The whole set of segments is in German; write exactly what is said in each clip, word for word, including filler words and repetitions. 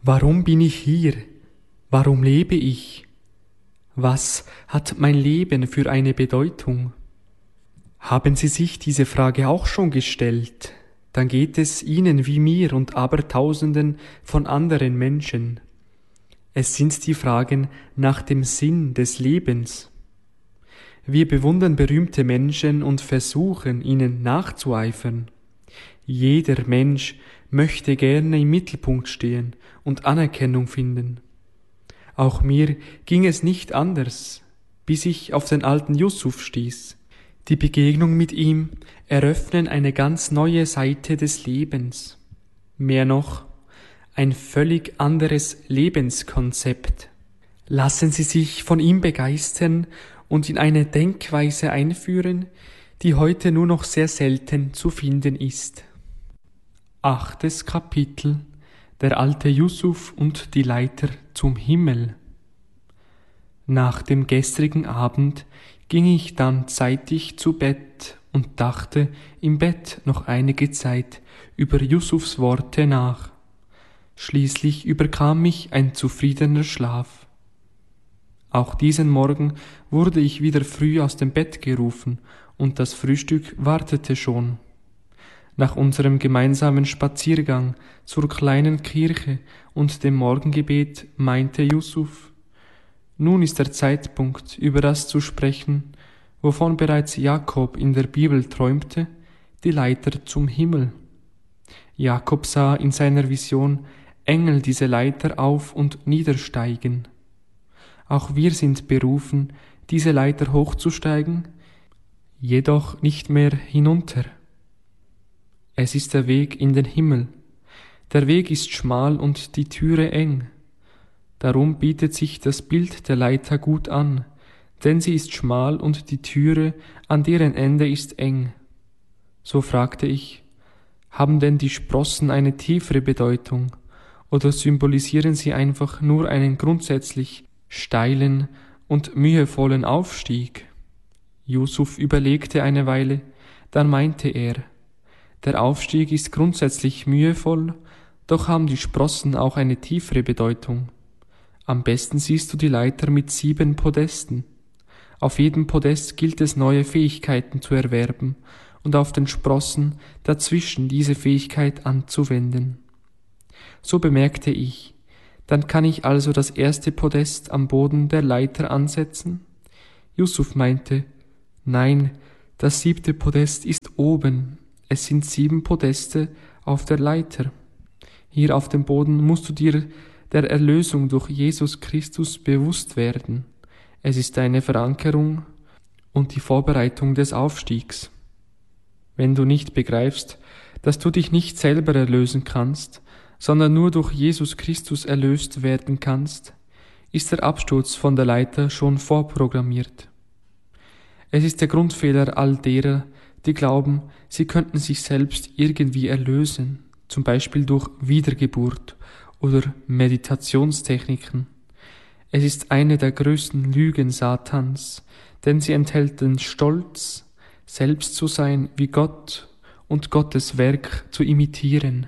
Warum bin ich hier? Warum lebe ich? Was hat mein Leben für eine Bedeutung? Haben Sie sich diese Frage auch schon gestellt? Dann geht es Ihnen wie mir und Abertausenden von anderen Menschen. Es sind die Fragen nach dem Sinn des Lebens. Wir bewundern berühmte Menschen und versuchen, ihnen nachzueifern. Jeder Mensch möchte gerne im Mittelpunkt stehen und Anerkennung finden. Auch mir ging es nicht anders, bis ich auf den alten Yusuf stieß. Die Begegnung mit ihm eröffnen eine ganz neue Seite des Lebens. Mehr noch, ein völlig anderes Lebenskonzept. Lassen Sie sich von ihm begeistern und in eine Denkweise einführen, die heute nur noch sehr selten zu finden ist. Achtes Kapitel: Der alte Yusuf und die Leiter zum Himmel. Nach dem gestrigen Abend ging ich dann zeitig zu Bett und dachte im Bett noch einige Zeit über Yusufs Worte nach. Schließlich überkam mich ein zufriedener Schlaf. Auch diesen Morgen wurde ich wieder früh aus dem Bett gerufen und das Frühstück wartete schon. Nach unserem gemeinsamen Spaziergang zur kleinen Kirche und dem Morgengebet meinte Yusuf: Nun ist der Zeitpunkt, über das zu sprechen, wovon bereits Jakob in der Bibel träumte, die Leiter zum Himmel. Jakob sah in seiner Vision Engel diese Leiter auf- und niedersteigen. Auch wir sind berufen, diese Leiter hochzusteigen, jedoch nicht mehr hinunter. Es ist der Weg in den Himmel. Der Weg ist schmal und die Türe eng. Darum bietet sich das Bild der Leiter gut an, denn sie ist schmal und die Türe an deren Ende ist eng. So fragte ich, haben denn die Sprossen eine tiefere Bedeutung oder symbolisieren sie einfach nur einen grundsätzlich steilen und mühevollen Aufstieg? Yusuf überlegte eine Weile, dann meinte er, der Aufstieg ist grundsätzlich mühevoll, doch haben die Sprossen auch eine tiefere Bedeutung. Am besten siehst du die Leiter mit sieben Podesten. Auf jedem Podest gilt es, neue Fähigkeiten zu erwerben und auf den Sprossen dazwischen diese Fähigkeit anzuwenden. So bemerkte ich, dann kann ich also das erste Podest am Boden der Leiter ansetzen? Yusuf meinte, nein, das siebte Podest ist oben. Es sind sieben Podeste auf der Leiter. Hier auf dem Boden musst du dir der Erlösung durch Jesus Christus bewusst werden. Es ist eine Verankerung und die Vorbereitung des Aufstiegs. Wenn du nicht begreifst, dass du dich nicht selber erlösen kannst, sondern nur durch Jesus Christus erlöst werden kannst, ist der Absturz von der Leiter schon vorprogrammiert. Es ist der Grundfehler all derer, die glauben, sie könnten sich selbst irgendwie erlösen, zum Beispiel durch Wiedergeburt oder Meditationstechniken. Es ist eine der größten Lügen Satans, denn sie enthält den Stolz, selbst zu sein wie Gott und Gottes Werk zu imitieren.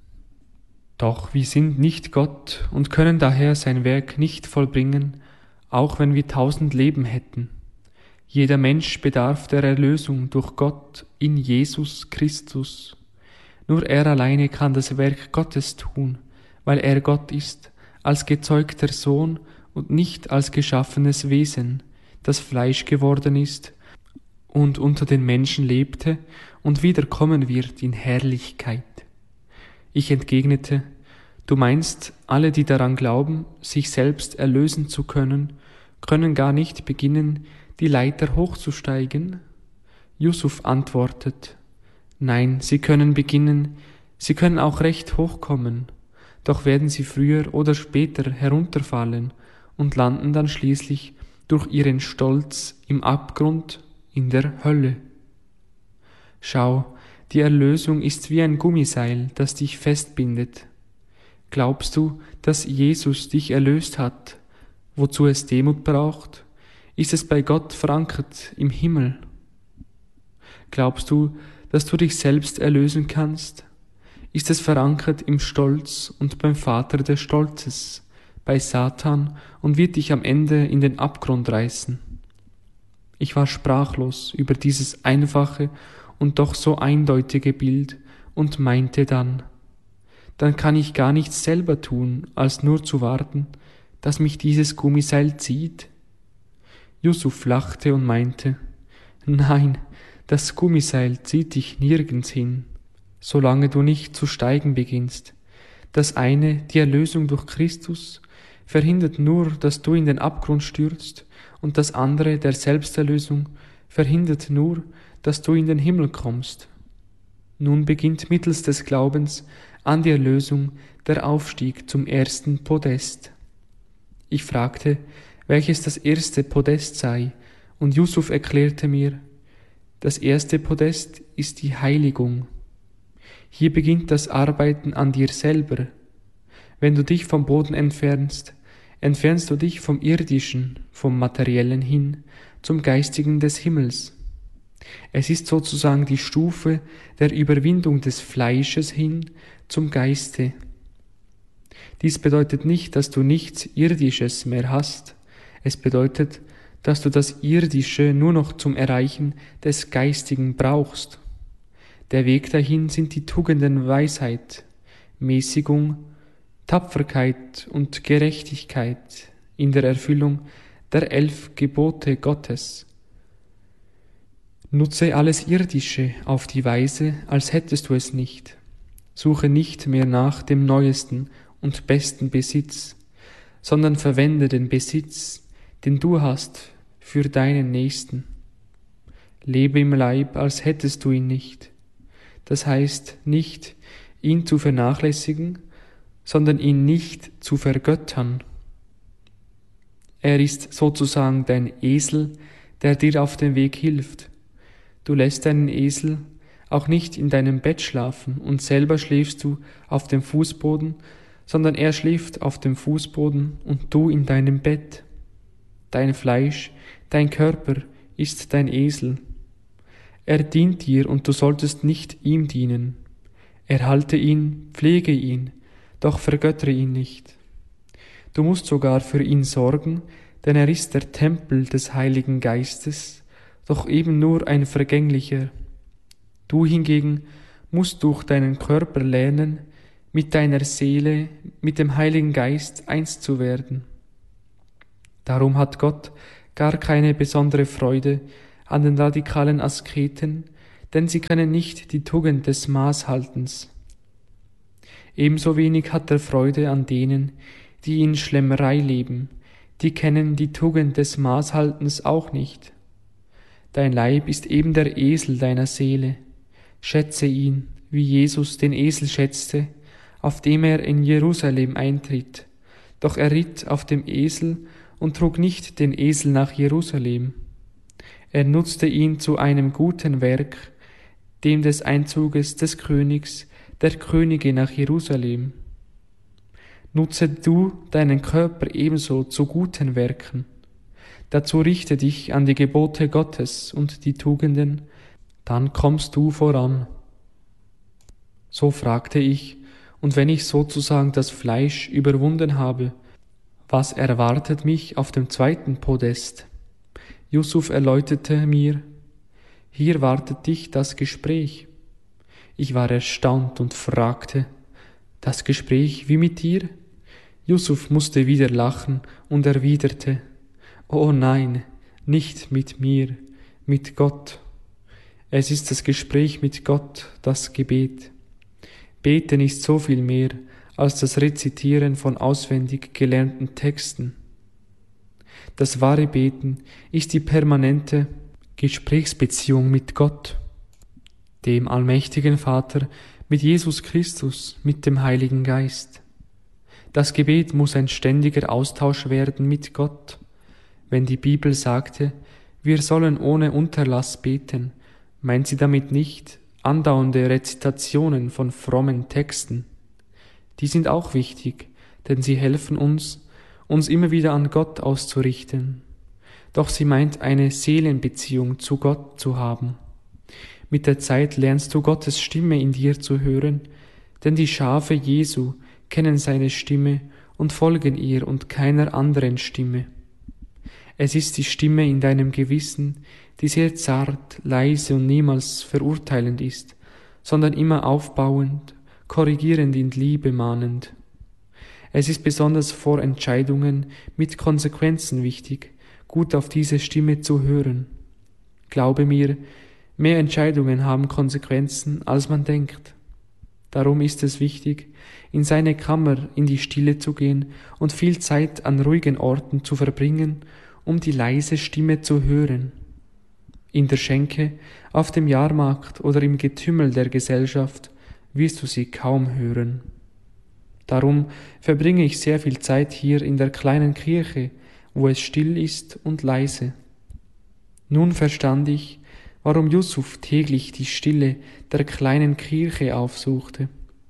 Doch wir sind nicht Gott und können daher sein Werk nicht vollbringen, auch wenn wir tausend Leben hätten. Jeder Mensch bedarf der Erlösung durch Gott in Jesus Christus. Nur er alleine kann das Werk Gottes tun, weil er Gott ist, als gezeugter Sohn und nicht als geschaffenes Wesen, das Fleisch geworden ist und unter den Menschen lebte und wiederkommen wird in Herrlichkeit. Ich entgegnete, du meinst, alle, die daran glauben, sich selbst erlösen zu können, können gar nicht beginnen, die Leiter hochzusteigen? Yusuf antwortet, nein, sie können beginnen, sie können auch recht hochkommen, doch werden sie früher oder später herunterfallen und landen dann schließlich durch ihren Stolz im Abgrund in der Hölle. Schau, die Erlösung ist wie ein Gummiseil, das dich festbindet. Glaubst du, dass Jesus dich erlöst hat, wozu es Demut braucht? Ist es bei Gott verankert im Himmel? Glaubst du, dass du dich selbst erlösen kannst? ist es verankert im Stolz und beim Vater des Stolzes, bei Satan, und wird dich am Ende in den Abgrund reißen. Ich war sprachlos über dieses einfache und doch so eindeutige Bild und meinte dann, dann kann ich gar nichts selber tun, als nur zu warten, dass mich dieses Gummiseil zieht. Yusuf lachte und meinte, nein, das Gummiseil zieht dich nirgends hin, solange du nicht zu steigen beginnst. Das eine, die Erlösung durch Christus, verhindert nur, dass du in den Abgrund stürzt, und das andere, der Selbsterlösung, verhindert nur, dass du in den Himmel kommst. Nun beginnt mittels des Glaubens an die Erlösung der Aufstieg zum ersten Podest. Ich fragte, welches das erste Podest sei, und Yusuf erklärte mir, das erste Podest ist die Heiligung. Hier beginnt das Arbeiten an dir selber. Wenn du dich vom Boden entfernst, entfernst du dich vom Irdischen, vom Materiellen hin, zum Geistigen des Himmels. Es ist sozusagen die Stufe der Überwindung des Fleisches hin zum Geiste. Dies bedeutet nicht, dass du nichts Irdisches mehr hast. Es bedeutet, dass du das Irdische nur noch zum Erreichen des Geistigen brauchst. Der Weg dahin sind die Tugenden Weisheit, Mäßigung, Tapferkeit und Gerechtigkeit in der Erfüllung der elf Gebote Gottes. Nutze alles Irdische auf die Weise, als hättest du es nicht. Suche nicht mehr nach dem neuesten und besten Besitz, sondern verwende den Besitz, den du hast, für deinen Nächsten. Lebe im Leib, als hättest du ihn nicht. Das heißt nicht, ihn zu vernachlässigen, sondern ihn nicht zu vergöttern. Er ist sozusagen dein Esel, der dir auf dem Weg hilft. Du lässt deinen Esel auch nicht in deinem Bett schlafen und selber schläfst du auf dem Fußboden, sondern er schläft auf dem Fußboden und du in deinem Bett. Dein Fleisch, dein Körper ist dein Esel. Er dient dir und du solltest nicht ihm dienen. Erhalte ihn, pflege ihn, doch vergöttere ihn nicht. Du musst sogar für ihn sorgen, denn er ist der Tempel des Heiligen Geistes, doch eben nur ein vergänglicher. Du hingegen musst durch deinen Körper lernen, mit deiner Seele, mit dem Heiligen Geist eins zu werden. Darum hat Gott gar keine besondere Freude an den radikalen Asketen, denn sie kennen nicht die Tugend des Maßhaltens. Ebenso wenig hat er Freude an denen, die in Schlemmerei leben, die kennen die Tugend des Maßhaltens auch nicht. Dein Leib ist eben der Esel deiner Seele. Schätze ihn, wie Jesus den Esel schätzte, auf dem er in Jerusalem eintritt. Doch er ritt auf dem Esel und trug nicht den Esel nach Jerusalem. Er nutzte ihn zu einem guten Werk, dem des Einzuges des Königs, der Könige nach Jerusalem. Nutze du deinen Körper ebenso zu guten Werken. Dazu richte dich an die Gebote Gottes und die Tugenden, dann kommst du voran. So fragte ich, und wenn ich sozusagen das Fleisch überwunden habe, was erwartet mich auf dem zweiten Podest? Yusuf erläuterte mir, hier wartet dich das Gespräch. Ich war erstaunt und fragte, das Gespräch wie mit dir? Yusuf musste wieder lachen und erwiderte, oh nein, nicht mit mir, mit Gott. Es ist das Gespräch mit Gott, das Gebet. Beten ist so viel mehr als das Rezitieren von auswendig gelernten Texten. Das wahre Beten ist die permanente Gesprächsbeziehung mit Gott, dem allmächtigen Vater, mit Jesus Christus, mit dem Heiligen Geist. Das Gebet muss ein ständiger Austausch werden mit Gott. Wenn die Bibel sagte, wir sollen ohne Unterlass beten, meint sie damit nicht andauernde Rezitationen von frommen Texten. Die sind auch wichtig, denn sie helfen uns, uns immer wieder an Gott auszurichten. Doch sie meint eine Seelenbeziehung zu Gott zu haben. Mit der Zeit lernst du Gottes Stimme in dir zu hören, Denn die Schafe Jesu kennen seine Stimme und folgen ihr und keiner anderen Stimme. Es ist die Stimme in deinem Gewissen, die sehr zart, leise und niemals verurteilend ist, sondern immer aufbauend, korrigierend in Liebe mahnend. Es ist besonders vor Entscheidungen mit Konsequenzen wichtig, gut auf diese Stimme zu hören. Glaube mir, mehr Entscheidungen haben Konsequenzen, als man denkt. Darum ist es wichtig, in seine Kammer in die Stille zu gehen und viel Zeit an ruhigen Orten zu verbringen, um die leise Stimme zu hören. In der Schenke, auf dem Jahrmarkt oder im Getümmel der Gesellschaft wirst du sie kaum hören. Darum verbringe ich sehr viel Zeit hier in der kleinen Kirche, wo es still ist und leise. Nun verstand ich, warum Yusuf täglich die Stille der kleinen Kirche aufsuchte.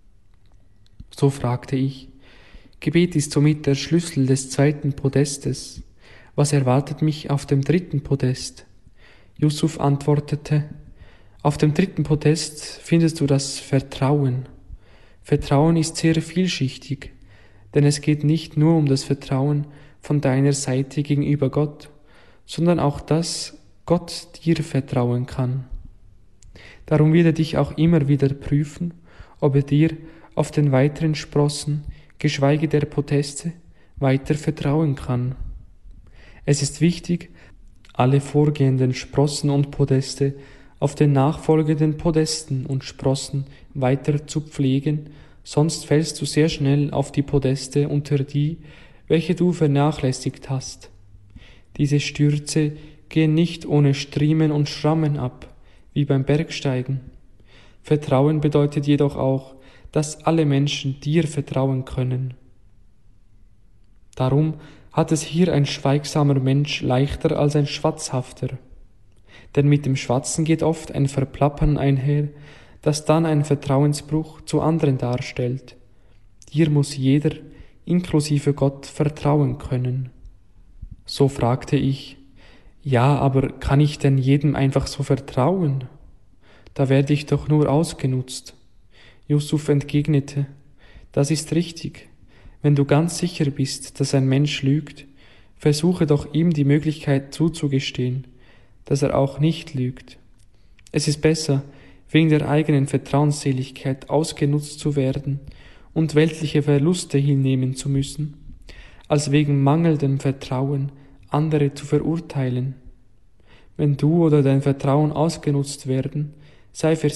So fragte ich, Gebet ist somit der Schlüssel des zweiten Podestes. Was erwartet mich auf dem dritten Podest? Yusuf antwortete, auf dem dritten Podest findest du das Vertrauen. Vertrauen ist sehr vielschichtig, denn es geht nicht nur um das Vertrauen von deiner Seite gegenüber Gott, sondern auch, dass Gott dir vertrauen kann. Darum wird er dich auch immer wieder prüfen, ob er dir auf den weiteren Sprossen, geschweige der Podeste, weiter vertrauen kann. Es ist wichtig, alle vorgehenden Sprossen und Podeste auf den nachfolgenden Podesten und Sprossen weiter zu pflegen, sonst fällst du sehr schnell auf die Podeste unter die, welche du vernachlässigt hast. Diese Stürze gehen nicht ohne Striemen und Schrammen ab, wie beim Bergsteigen. Vertrauen bedeutet jedoch auch, dass alle Menschen dir vertrauen können. Darum hat es hier ein schweigsamer Mensch leichter als ein schwatzhafter. Denn mit dem Schwatzen geht oft ein Verplappern einher, das dann einen Vertrauensbruch zu anderen darstellt. Dir muss jeder, inklusive Gott, vertrauen können. So fragte ich, ja, aber kann ich denn jedem einfach so vertrauen? Da werde ich doch nur ausgenutzt. Yusuf entgegnete, das ist richtig. Wenn du ganz sicher bist, dass ein Mensch lügt, versuche doch ihm die Möglichkeit zuzugestehen, dass er auch nicht lügt. Es ist besser, wegen der eigenen Vertrauensseligkeit ausgenutzt zu werden und weltliche Verluste hinnehmen zu müssen, als wegen mangelndem Vertrauen andere zu verurteilen. Wenn du oder dein Vertrauen ausgenutzt werden, sei